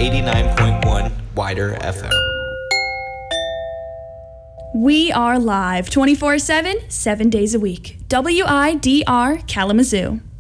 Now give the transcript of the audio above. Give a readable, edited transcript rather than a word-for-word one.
89.1 Wider FM. We are live 24/7, 7 days a week. WIDR Kalamazoo.